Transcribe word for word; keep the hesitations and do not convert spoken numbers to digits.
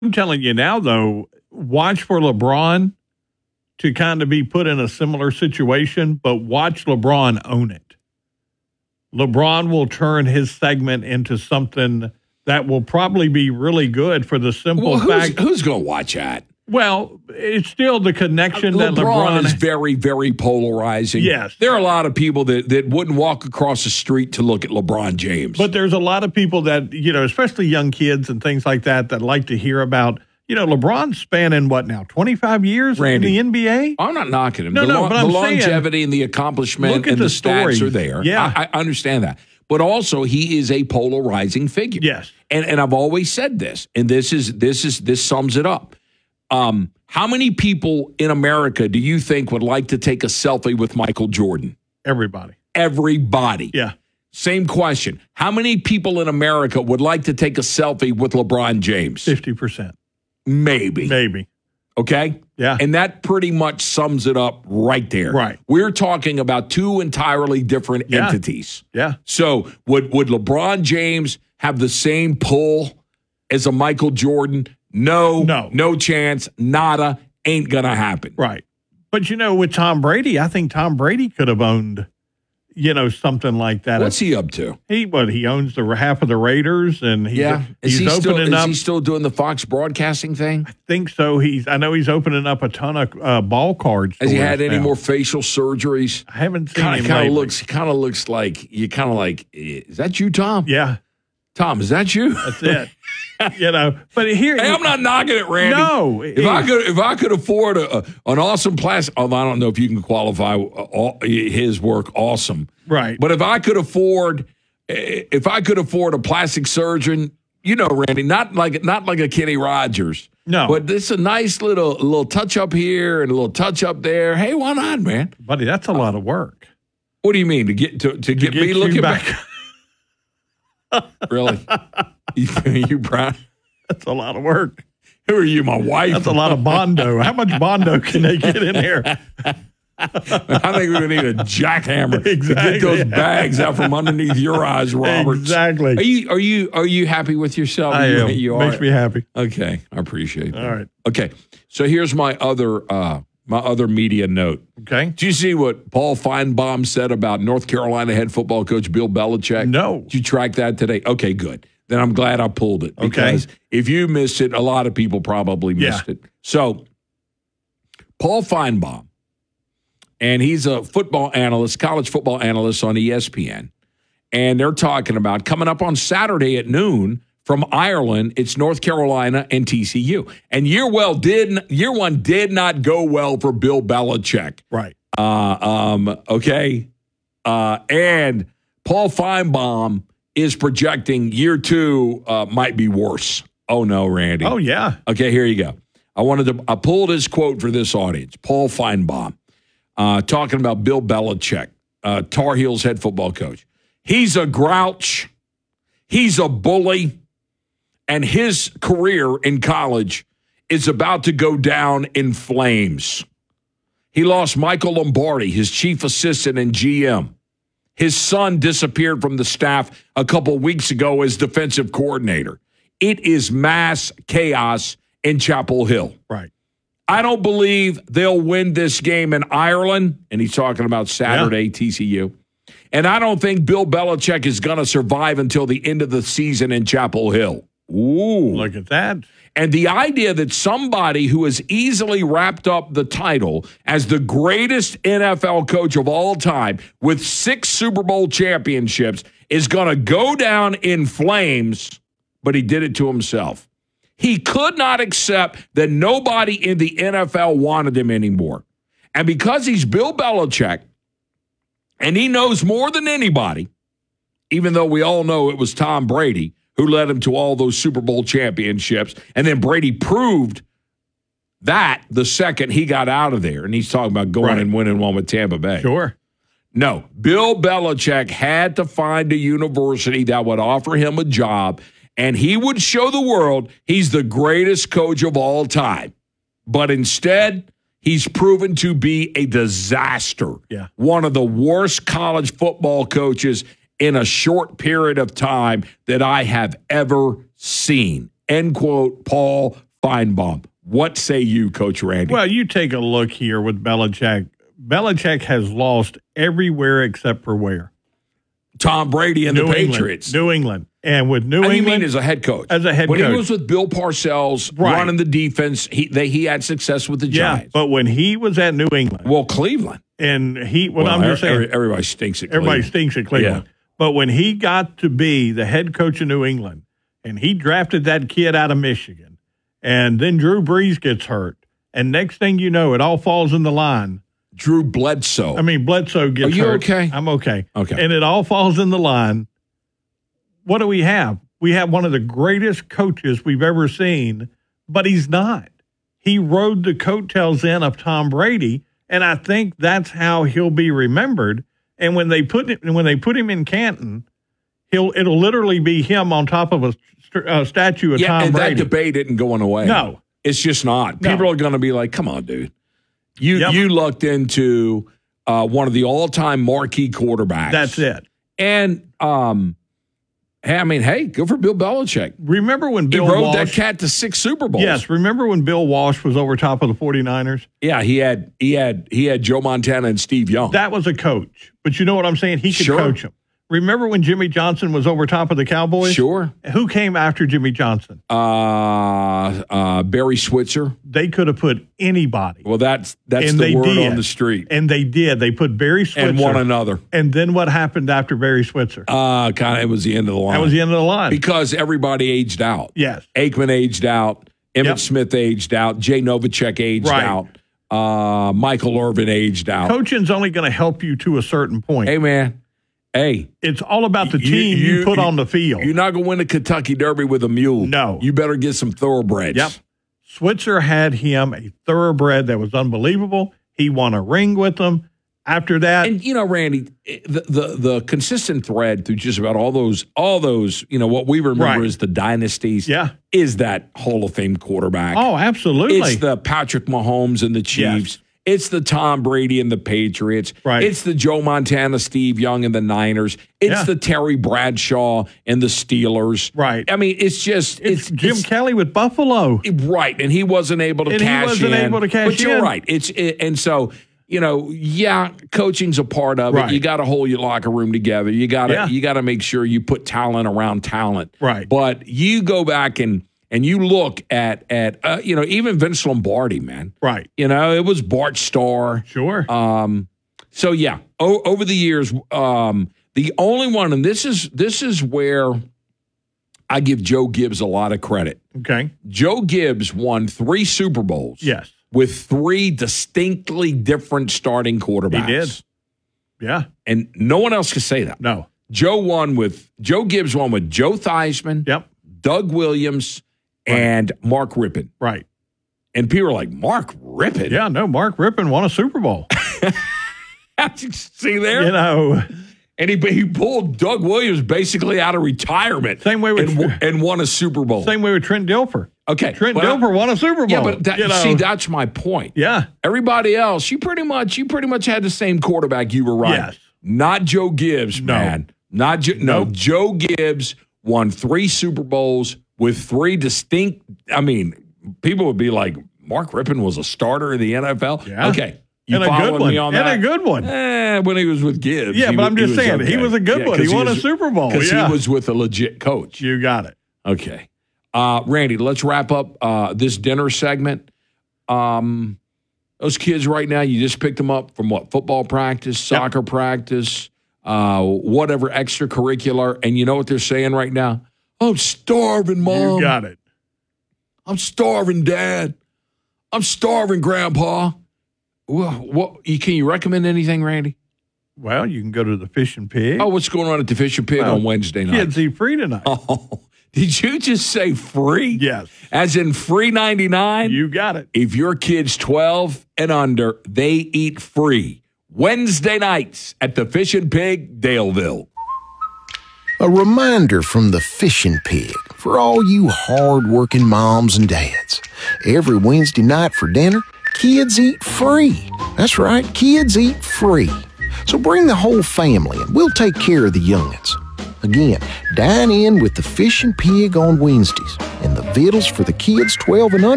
I'm telling you now, though, watch for LeBron to kind of be put in a similar situation, but watch LeBron own it. LeBron will turn his segment into something that will probably be really good for the simple well, who's, fact. Who's going to watch that? Well, it's still the connection LeBron that LeBron is very, very polarizing. Yes. There are a lot of people that, that wouldn't walk across the street to look at LeBron James. But there's a lot of people that, you know, especially young kids and things like that, that like to hear about, you know, LeBron's spanning what now, twenty-five years Randy, in the N B A? I'm not knocking him. No, the no, lo- but the I'm longevity saying, and the accomplishment look at and the the, stats stories. are there. Yeah. I, I understand that. But also, he is a polarizing figure. Yes. And and I've always said this, and this is this is this sums it up. Um, how many people in America do you think would like to take a selfie with Michael Jordan? Everybody. Everybody. Yeah. Same question. How many people in America would like to take a selfie with LeBron James? fifty percent. Maybe. Maybe. Okay? Yeah. And that pretty much sums it up right there. Right. We're talking about two entirely different Yeah. entities. Yeah. So would would LeBron James have the same pull as a Michael Jordan? No. No. No chance. Nada. Ain't going to happen. Right. But, you know, with Tom Brady, I think Tom Brady could have owned, you know, something like that. What's he up to? He what he owns the half of the Raiders, and he's, Yeah. Is he's he still opening is up. he still doing the Fox broadcasting thing? I think so. He's I know he's opening up a ton of uh, ball cards. Has he stores had any now. more facial surgeries? I haven't seen Kind him. of kind of lately. looks kind of looks like you kind of like is that you, Tom? Yeah, Tom, is that you? that's it. You know, but here Hey, I'm not knocking it, Randy. No, if I could, if I could afford a, a, an awesome plastic, oh, I don't know if you can qualify all, his work awesome, right? But if I could afford, if I could afford a plastic surgeon, you know, Randy, not like not like a Kenny Rogers, no, but this a nice little little touch up here and a little touch up there. Hey, why not, man? Buddy, that's a lot of work. What do you mean to get to, to, to get, get me looking back? back? Really? You, you proud? That's a lot of work. Who are you, my wife? That's a lot of Bondo. How much Bondo can they get in there? I think we're going to need a jackhammer exactly. to get those bags out from underneath your eyes, Robert. Exactly. Are you are you are you happy with yourself? I you, am. You Makes are? me happy. Okay, I appreciate that. All right. Okay, so here's my other uh, my other media note. Okay. Did you see what Paul Feinbaum said about North Carolina head football coach Bill Belichick? No. Did you track that today? Okay, good. Then I'm glad I pulled it because okay. if you missed it, a lot of people probably missed yeah. it. So, Paul Feinbaum, and he's a football analyst, college football analyst on E S P N, and they're talking about coming up on Saturday at noon from Ireland. It's North Carolina and T C U, and year well did year one did not go well for Bill Belichick. Right. Uh, um. Okay. Uh. And Paul Feinbaum is projecting year two uh, might be worse. Oh, no, Randy. Oh, yeah. Okay, here you go. I wanted to, I pulled his quote for this audience. Paul Feinbaum uh, talking about Bill Belichick, uh, Tar Heels head football coach. He's a grouch. He's a bully. And his career in college is about to go down in flames. He lost Michael Lombardi, his chief assistant and G M. His son disappeared from the staff a couple weeks ago as defensive coordinator. It is mass chaos in Chapel Hill. Right. I don't believe they'll win this game in Ireland, and he's talking about Saturday, yeah. T C U. And I don't think Bill Belichick is going to survive until the end of the season in Chapel Hill. Ooh. Look at that. And the idea that somebody who has easily wrapped up the title as the greatest N F L coach of all time with six Super Bowl championships is going to go down in flames, but he did it to himself. He could not accept that nobody in the N F L wanted him anymore. And because he's Bill Belichick, and he knows more than anybody, even though we all know it was Tom Brady who led him to all those Super Bowl championships. And then Brady proved that the second he got out of there. And he's talking about going right. and winning one with Tampa Bay. Sure. No, Bill Belichick had to find a university that would offer him a job, and he would show the world he's the greatest coach of all time. But instead, he's proven to be a disaster. Yeah. One of the worst college football coaches in a short period of time that I have ever seen. End quote, Paul Feinbaum. What say you, Coach Randy? Well, you take a look here with Belichick. Belichick has lost everywhere except for where? Tom Brady and New the England, Patriots. New England. And with New What do you England. mean as a head coach? As a head when coach. When he was with Bill Parcells Right. running the defense, he they, he had success with the Giants. Yeah, but when he was at New England. Well, Cleveland. And he, well, well I'm just saying. Everybody stinks at Cleveland. Everybody stinks at Cleveland. Yeah. But when he got to be the head coach of New England, and he drafted that kid out of Michigan, and then Drew Brees gets hurt, and next thing you know, it all falls in the line. Drew Bledsoe. I mean, Bledsoe gets hurt. Are you hurt. okay? I'm okay. Okay. And it all falls in the line. What do we have? We have one of the greatest coaches we've ever seen, but he's not. He rode the coattails in of Tom Brady, and I think that's how he'll be remembered. And when they put it, when they put him in Canton, he'll it'll literally be him on top of a, a statue of yeah, Tom and Brady. that debate isn't going away. No. It's just not. No. People are going to be like, come on, dude. You Yep. you lucked into uh, one of the all-time marquee quarterbacks. That's it. And, um, hey, I mean, hey, go for Bill Belichick. Remember when Bill he rode Walsh, that cat to six Super Bowls. Yes, remember when Bill Walsh was over top of the 49ers? Yeah, he had he had he had Joe Montana and Steve Young. That was a coach. But you know what I'm saying? He could Sure. coach him. Remember when Jimmy Johnson was over top of the Cowboys? Sure. Who came after Jimmy Johnson? Uh, uh, Barry Switzer. They could have put anybody. Well, that's that's And the they word did. on the street. And they did. They put Barry Switzer. And one another. And then what happened after Barry Switzer? Uh, kind of, it was the end of the line. that was the end of the line. Because everybody aged out. Yes. Aikman aged out. Emmett Yep. Smith aged out. Jay Novacek aged Right. out. Uh, Michael Irvin aged out. Coaching's only going to help you to a certain point. Hey, man. Hey. It's all about the You- team you, you- put you- on the field. You're not going to win the Kentucky Derby with a mule. No. You better get some thoroughbreds. Yep. Switzer had him a thoroughbred that was unbelievable. He won a ring with them. After that, And you know, Randy, the, the the consistent thread through just about all those all those, you know, what we remember Right. as the dynasties yeah. is that Hall of Fame quarterback. Oh, absolutely. It's the Patrick Mahomes and the Chiefs. Yes. It's the Tom Brady and the Patriots. Right. It's the Joe Montana, Steve Young and the Niners. It's Yeah. the Terry Bradshaw and the Steelers. Right. I mean, it's just It's, it's Jim it's- Kelly with Buffalo. Right, and he wasn't able to And he cash wasn't in. able to cash but you're in. right. It's it, and so you know, yeah, coaching's a part of it. Right. You got to hold your locker room together. You got to Yeah. you got to make sure you put talent around talent. Right. But you go back and and you look at at uh, you know, even Vince Lombardi, man. Right. You know, it was Bart Starr. Sure. Um, so yeah, o- over the years, um, the only one, and this is this is where I give Joe Gibbs a lot of credit. okay. Joe Gibbs won three Super Bowls. Yes. With three distinctly different starting quarterbacks. He did. Yeah. And no one else can say that. No. Joe won with Joe Gibbs won with Joe Theismann, Yep. Doug Williams, Right. and Mark Rippon. Right. And people are like, Mark Rippon? Yeah. No. Mark Rippon won a Super Bowl. See there? You know. And he, he pulled Doug Williams basically out of retirement. Same way with and, and won a Super Bowl. Same way with Trent Dilfer. Okay. Trent well, Dilfer won a Super Bowl. Yeah, but that, you know. see, that's my point. Yeah. Everybody else, you pretty much you pretty much had the same quarterback. You were right. Yes. Not Joe Gibbs, No. man. Not jo- no. Nope. Joe Gibbs won three Super Bowls with three distinct. I mean, people would be like, Mark Rippon was a starter in the N F L. Yeah. Okay, you And a good following one. me on And that? a good one. Eh, when he was with Gibbs. Yeah, he but was- I'm just he was saying, okay. he was a good Yeah, one. 'cause He won a was- Super Bowl. because Yeah. he was with a legit coach. You got it. Okay. Uh, Randy, let's wrap up uh, this dinner segment. Um, those kids right now, you just picked them up from what? Football practice, soccer practice, uh, whatever extracurricular. And you know what they're saying right now? I'm starving, Mom. You got it. I'm starving, Dad. I'm starving, Grandpa. What, what, can you recommend anything, Randy? Well, you can go to the Fish and Pig. Oh, what's going on at the Fish and Pig Well, on Wednesday night? Kids eat free tonight. Oh, did you just say free? Yes. As in free ninety-nine? You got it. If your kid's twelve and under, they eat free. Wednesday nights at the Fish and Pig, Daleville. A reminder from the Fish and Pig for all you hard-working moms and dads. Every Wednesday night for dinner, kids eat free. That's right, kids eat free. So bring the whole family and we'll take care of the young'uns. Again, dine in with the Fish and Pig on Wednesdays, and the vittles for the kids twelve and under